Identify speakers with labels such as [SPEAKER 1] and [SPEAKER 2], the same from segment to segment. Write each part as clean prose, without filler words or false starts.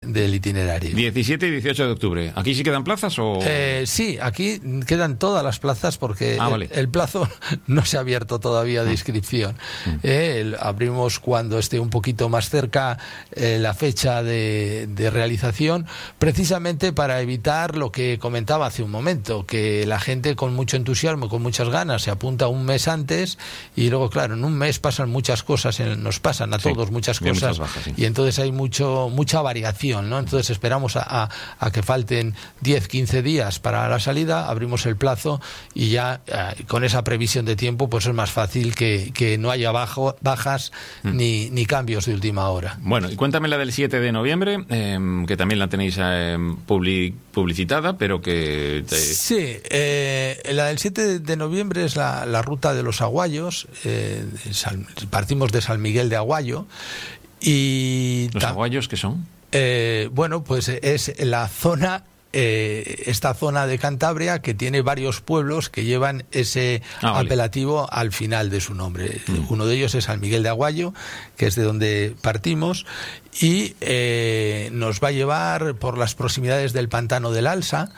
[SPEAKER 1] del itinerario.
[SPEAKER 2] 17 y 18 de octubre. ¿Aquí sí quedan plazas o...?
[SPEAKER 1] Sí, aquí quedan todas las plazas porque
[SPEAKER 2] vale.
[SPEAKER 1] el plazo no se ha abierto todavía de inscripción. Abrimos cuando esté un poquito más cerca la fecha de realización, precisamente para evitar lo que comentaba hace un momento, que la gente con mucho entusiasmo, con muchas ganas, se apunta un mes antes y luego, claro, en un mes pasan muchas cosas, nos pasan a todos muchas cosas,
[SPEAKER 2] bajas, sí.
[SPEAKER 1] Y entonces hay mucha variación, ¿no? Entonces esperamos a que falten 10, 15 días para la salida, abrimos el plazo y ya con esa previsión de tiempo pues es más fácil que no haya bajas ni cambios de última hora.
[SPEAKER 2] Bueno, y cuéntame la del 7 de noviembre, que también la tenéis publicitada, pero que...
[SPEAKER 1] Sí, la del 7 de noviembre es la ruta de los Aguayos. Partimos de San Miguel de Aguayo. Y
[SPEAKER 2] ¿Los Aguayos qué son?
[SPEAKER 1] Bueno, pues es la zona... esta zona de Cantabria que tiene varios pueblos que llevan ese apelativo al final de su nombre. Uno de ellos es San Miguel de Aguayo, que es de donde partimos, y nos va a llevar por las proximidades del pantano del Alsa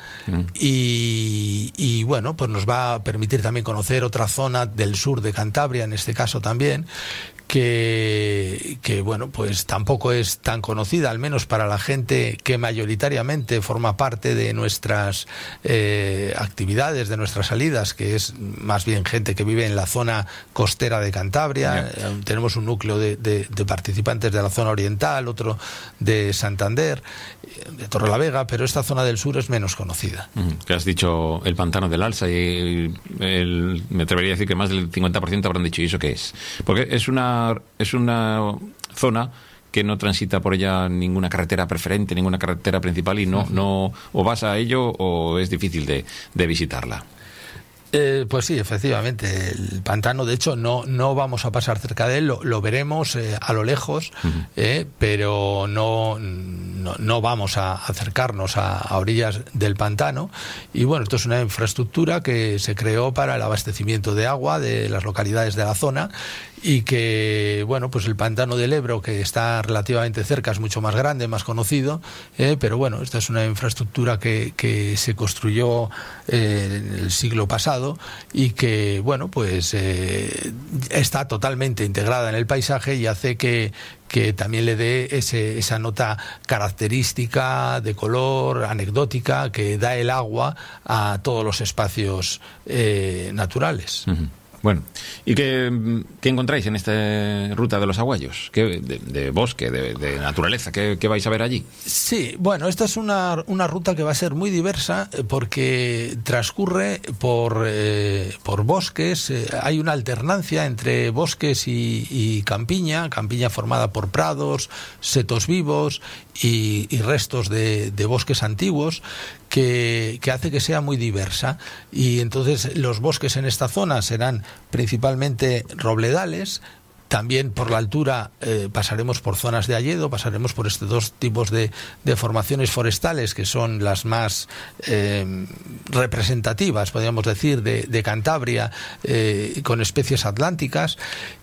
[SPEAKER 1] y bueno, pues nos va a permitir también conocer otra zona del sur de Cantabria, en este caso también, que bueno, pues tampoco es tan conocida, al menos para la gente que mayoritariamente forma parte de nuestras actividades, de nuestras salidas, que es más bien gente que vive en la zona costera de Cantabria. Tenemos un núcleo de participantes de la zona oriental, otro de Santander, de Torrelavega, pero esta zona del sur es menos conocida.
[SPEAKER 2] Que has dicho el pantano del Alsa y me atrevería a decir que más del 50% habrán dicho, ¿y eso qué es? Porque es una zona que no transita por ella ninguna carretera preferente, ninguna carretera principal, y no o vas a ello o es difícil de visitarla.
[SPEAKER 1] Pues sí, efectivamente, el pantano, de hecho, no vamos a pasar cerca de él, lo veremos a lo lejos, pero no vamos a acercarnos a orillas del pantano. Y bueno, esto es una infraestructura que se creó para el abastecimiento de agua de las localidades de la zona, y que, bueno, pues el pantano del Ebro, que está relativamente cerca, es mucho más grande, más conocido, pero bueno, esta es una infraestructura que se construyó en el siglo pasado y que, bueno, pues está totalmente integrada en el paisaje y hace que también le dé esa nota característica, de color, anecdótica, que da el agua a todos los espacios naturales.
[SPEAKER 2] Bueno, ¿y qué encontráis en esta ruta de los Aguayos? De bosque, de naturaleza, ¿qué vais a ver allí?
[SPEAKER 1] Sí, bueno, esta es una ruta que va a ser muy diversa porque transcurre por bosques. Hay una alternancia entre bosques y campiña formada por prados, setos vivos y restos de bosques antiguos, que hace que sea muy diversa. Y entonces los bosques en esta zona serán principalmente robledales. También por la altura pasaremos por zonas de hayedo, pasaremos por estos dos tipos de formaciones forestales que son las más representativas, podríamos decir, de Cantabria, con especies atlánticas.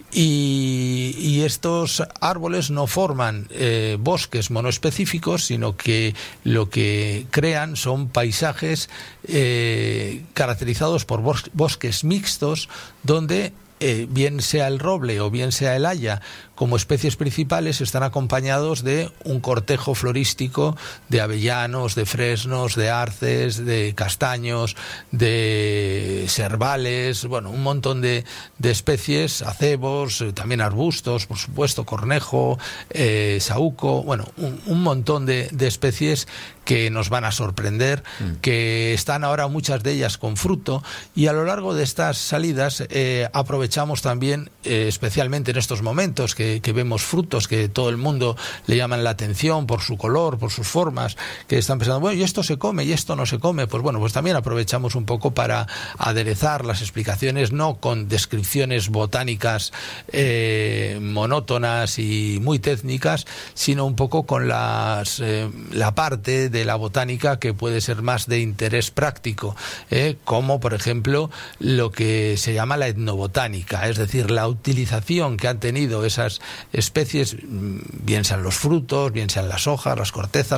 [SPEAKER 1] Y estos árboles no forman bosques monoespecíficos, sino que lo que crean son paisajes caracterizados por bosques mixtos, donde bien sea el roble o bien sea el haya, como especies principales, están acompañados de un cortejo florístico de avellanos, de fresnos, de arces, de castaños, de servales, bueno, un montón de especies, acebos, también arbustos, por supuesto, cornejo, saúco, bueno, un montón de especies que nos van a sorprender, que están ahora muchas de ellas con fruto, y a lo largo de estas salidas aprovechamos también, especialmente en estos momentos que vemos frutos que todo el mundo le llaman la atención por su color, por sus formas, que están pensando, bueno, y esto se come y esto no se come, pues bueno, pues también aprovechamos un poco para aderezar las explicaciones, no con descripciones botánicas monótonas y muy técnicas, sino un poco con la parte de la botánica que puede ser más de interés práctico, como por ejemplo lo que se llama la etnobotánica, es decir, la utilización que han tenido esas especies, bien sean los frutos, bien sean las hojas, las cortezas,